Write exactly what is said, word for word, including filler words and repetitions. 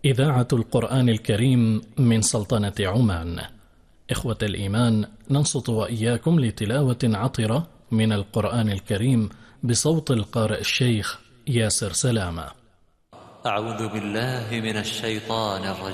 إذاعة القرآن الكريم من سلطنة عمان. إخوة الإيمان، ننصت وإياكم لتلاوة عطرة من القرآن الكريم بصوت القارئ الشيخ ياسر سلامة. أعوذ بالله من الشيطان الرجيم.